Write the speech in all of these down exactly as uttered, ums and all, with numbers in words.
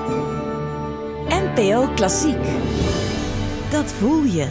N P O Klassiek. Dat voel je.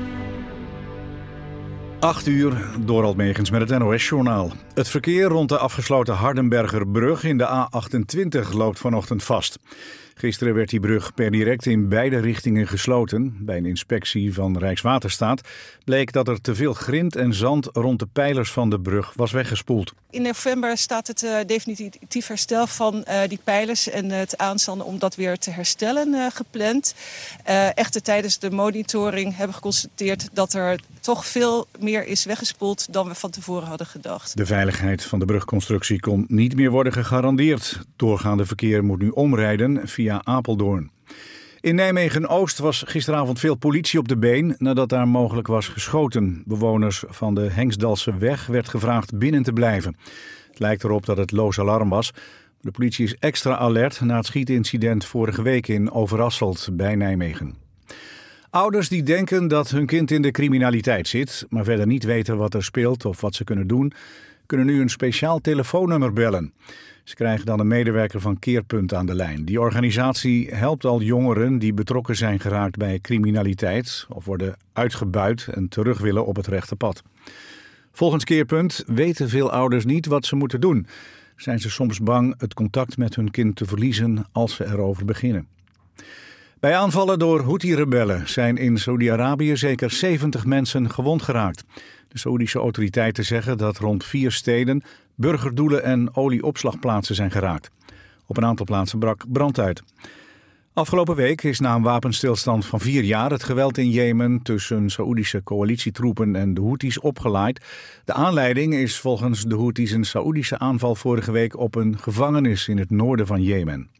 acht uur, Dorald Megens met het N O S-journaal. Het verkeer rond de afgesloten Hardenbergerbrug in de A achtentwintig loopt vanochtend vast. Gisteren werd die brug per direct in beide richtingen gesloten. Bij een inspectie van Rijkswaterstaat bleek dat er te veel grind en zand rond de pijlers van de brug was weggespoeld. In november staat het uh, definitief herstel van uh, die pijlers en uh, het aanstanden om dat weer te herstellen uh, gepland. Uh, echter tijdens de monitoring hebben we geconstateerd dat er toch veel meer is weggespoeld dan we van tevoren hadden gedacht. De veiligheid van de brugconstructie kon niet meer worden gegarandeerd. Doorgaande verkeer moet nu omrijden via Apeldoorn. In Nijmegen-Oost was gisteravond veel politie op de been nadat daar mogelijk was geschoten. Bewoners van de Hengsdalse weg werd gevraagd binnen te blijven. Het lijkt erop dat het loos alarm was. De politie is extra alert na het schietincident vorige week in Overasselt bij Nijmegen. Ouders die denken dat hun kind in de criminaliteit zit, maar verder niet weten wat er speelt of wat ze kunnen doen, kunnen nu een speciaal telefoonnummer bellen. Ze krijgen dan een medewerker van Keerpunt aan de lijn. Die organisatie helpt al jongeren die betrokken zijn geraakt bij criminaliteit of worden uitgebuit en terug willen op het rechte pad. Volgens Keerpunt weten veel ouders niet wat ze moeten doen. Zijn ze soms bang het contact met hun kind te verliezen als ze erover beginnen. Bij aanvallen door Houthi-rebellen zijn in Saudi-Arabië zeker zeventig mensen gewond geraakt. De Saoedische autoriteiten zeggen dat rond vier steden burgerdoelen en olieopslagplaatsen zijn geraakt. Op een aantal plaatsen brak brand uit. Afgelopen week is na een wapenstilstand van vier jaar het geweld in Jemen tussen Saoedische coalitietroepen en de Houthis opgelaaid. De aanleiding is volgens de Houthis een Saoedische aanval vorige week op een gevangenis in het noorden van Jemen.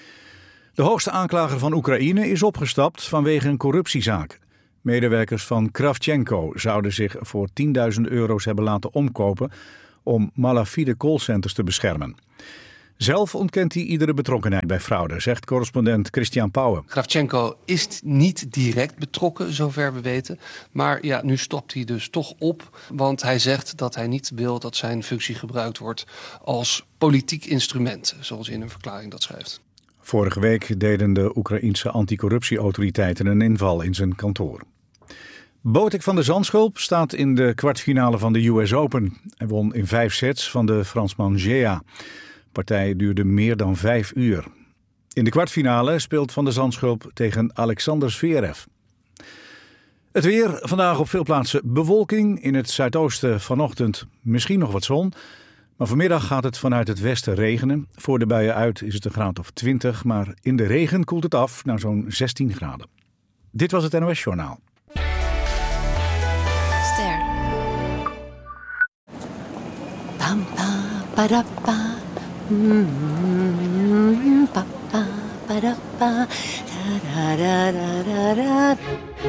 De hoogste aanklager van Oekraïne is opgestapt vanwege een corruptiezaak. Medewerkers van Kravchenko zouden zich voor tienduizend euro's hebben laten omkopen om malafide callcenters te beschermen. Zelf ontkent hij iedere betrokkenheid bij fraude, zegt correspondent Christian Pauwen. Kravchenko is niet direct betrokken, zover we weten. Maar ja, nu stopt hij dus toch op, want hij zegt dat hij niet wil dat zijn functie gebruikt wordt als politiek instrument, zoals hij in een verklaring dat schrijft. Vorige week deden de Oekraïense anticorruptieautoriteiten een inval in zijn kantoor. Botik van de Zandschulp staat in de kwartfinale van de U S Open. Hij won in vijf sets van de Fransman Gea. De partij duurde meer dan vijf uur. In de kwartfinale speelt Van de Zandschulp tegen Alexander Zverev. Het weer, vandaag op veel plaatsen bewolking. In het zuidoosten vanochtend misschien nog wat zon. Maar vanmiddag gaat het vanuit het westen regenen. Voor de buien uit is het een graad of twintig, maar in de regen koelt het af naar zo'n zestien graden. Dit was het N O S-journaal. Ster. Pam, pa, para, pa. Mm, pa, pa, para, pa. Da, da, da, da, da.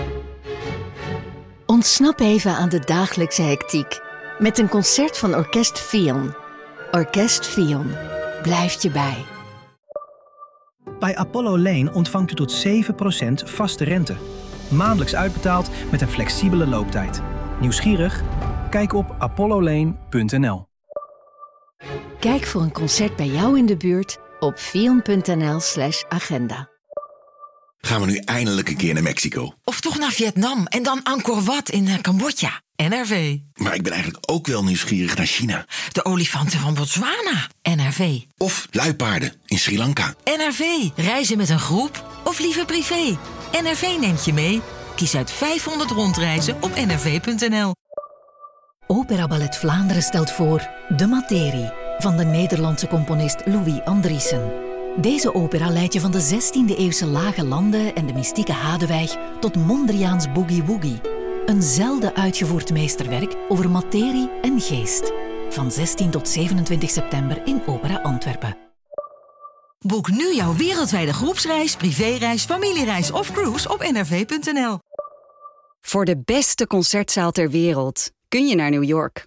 Ontsnap even aan de dagelijkse hectiek met een concert van Orkest Fion. Orkest Fion blijft je bij. Bij Apollo Lane ontvangt u tot zeven procent vaste rente. Maandelijks uitbetaald met een flexibele looptijd. Nieuwsgierig? Kijk op apollo lane punt n l. Kijk voor een concert bij jou in de buurt op fion.nl slash agenda. Gaan we nu eindelijk een keer naar Mexico? Of toch naar Vietnam en dan Angkor Wat in uh, Cambodja. N R V. Maar ik ben eigenlijk ook wel nieuwsgierig naar China. De olifanten van Botswana. N R V. Of luipaarden in Sri Lanka. N R V. Reizen met een groep of liever privé. N R V neemt je mee. Kies uit vijfhonderd rondreizen op n r v punt n l. Opera Ballet Vlaanderen stelt voor De Materie van de Nederlandse componist Louis Andriessen. Deze opera leidt je van de zestiende-eeuwse lage landen en de mystieke Hadewijk tot Mondriaans Boogie Woogie. Een zelden uitgevoerd meesterwerk over materie en geest. Van zestien tot zevenentwintig september in Opera Antwerpen. Boek nu jouw wereldwijde groepsreis, privéreis, familiereis of cruise op n r v punt n l. Voor de beste concertzaal ter wereld kun je naar New York.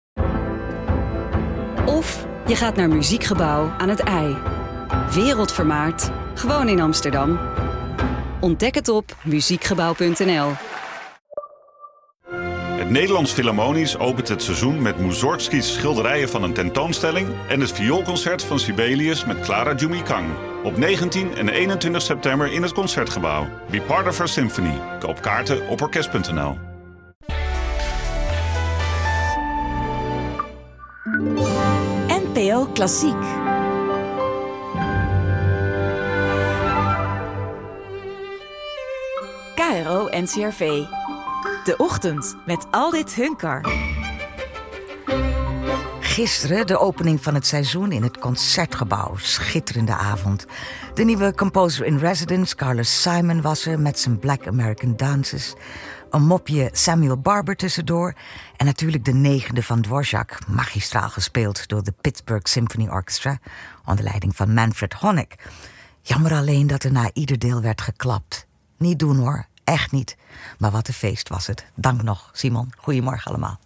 Of je gaat naar Muziekgebouw aan het IJ. Wereldvermaard, gewoon in Amsterdam. Ontdek het op muziekgebouw punt n l. Het Nederlands Philharmonisch opent het seizoen met Mussorgskis schilderijen van een tentoonstelling en het vioolconcert van Sibelius met Clara Jumikang. Op negentien en eenentwintig september in het Concertgebouw. Be part of our symphony. Koop kaarten op orkest punt n l. N P O Klassiek. K R O N C R V. De ochtend met Aldit Hunkar. Gisteren de opening van het seizoen in het Concertgebouw. Schitterende avond. De nieuwe composer in residence, Carlos Simon, was er met zijn Black American Dances. Een mopje Samuel Barber tussendoor. En natuurlijk de negende van Dvorak, magistraal gespeeld door de Pittsburgh Symphony Orchestra, onder leiding van Manfred Honeck. Jammer alleen dat er na ieder deel werd geklapt. Niet doen hoor, echt niet. Maar wat een feest was het. Dank nog, Simon. Goedemorgen allemaal.